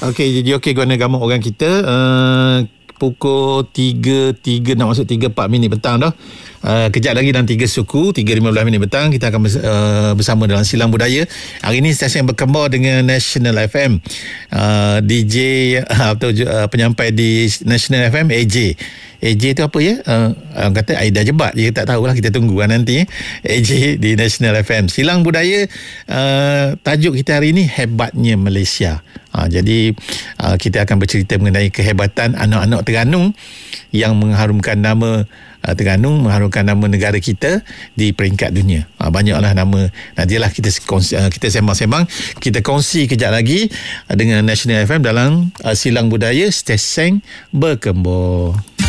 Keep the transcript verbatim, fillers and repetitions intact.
Okey, jadi okey guna gambar orang kita. Uh, pukul tiga tiga nak masuk tiga empat minit petang dah. Uh, kejap lagi dalam tiga suku tiga lima belas minit petang kita akan uh, bersama dalam Silang Budaya. Hari ini stesen yang berkembar dengan National F M. Uh, D J uh, atau uh, penyampai di National F M A J. A J tu apa ya? Uh, orang kata Aida Jebat. Dia tak tahulah, kita tunggu kan nanti. A J di National F M. Silang Budaya, uh, tajuk kita hari ini Hebatnya Malaysia. Uh, jadi uh, kita akan bercerita mengenai kehebatan anak-anak Terengganu yang mengharumkan nama uh, Terengganu, mengharumkan nama negara kita di peringkat dunia. Uh, banyaklah nama. Nantilah kita uh, kita sembang-sembang, kita kongsi kejap lagi uh, dengan National F M dalam uh, Silang Budaya, stesen berkembang.